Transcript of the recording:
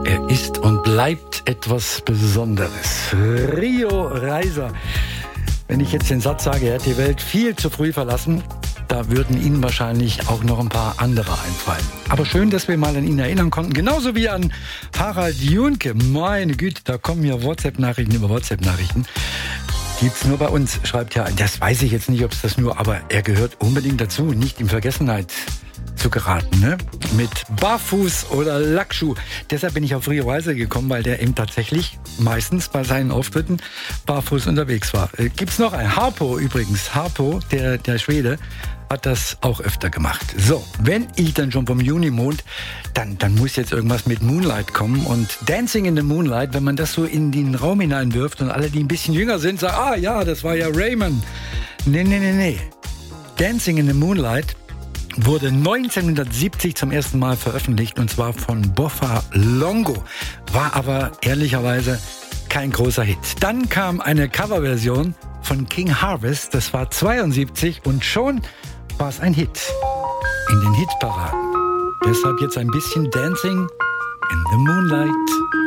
Er ist und bleibt etwas Besonderes. Rio Reiser. Wenn ich jetzt den Satz sage, er hat die Welt viel zu früh verlassen, da würden Ihnen wahrscheinlich auch noch ein paar andere einfallen. Aber schön, dass wir mal an ihn erinnern konnten. Genauso wie an Harald Junke. Meine Güte, da kommen ja WhatsApp-Nachrichten über WhatsApp-Nachrichten. Gibt's nur bei uns, schreibt ja. Das weiß ich jetzt nicht, ob es das nur, aber er gehört unbedingt dazu, nicht in Vergessenheit zu geraten, ne? Mit Barfuß oder Lackschuh. Deshalb bin ich auf Rio Reiser gekommen, weil der eben tatsächlich meistens bei seinen Auftritten barfuß unterwegs war. Gibt's noch einen? Harpo übrigens. Harpo, der Schwede, hat das auch öfter gemacht. So, wenn ich dann schon vom Junimond, dann muss jetzt irgendwas mit Moonlight kommen. Und Dancing in the Moonlight, wenn man das so in den Raum hineinwirft und alle, die ein bisschen jünger sind, sagen, ah ja, das war ja Raymond. Nee. Dancing in the Moonlight wurde 1970 zum ersten Mal veröffentlicht, und zwar von Boffa Longo. War aber ehrlicherweise kein großer Hit. Dann kam eine Coverversion von King Harvest, das war 72, und schon war es ein Hit in den Hitparaden. Deshalb jetzt ein bisschen Dancing in the Moonlight.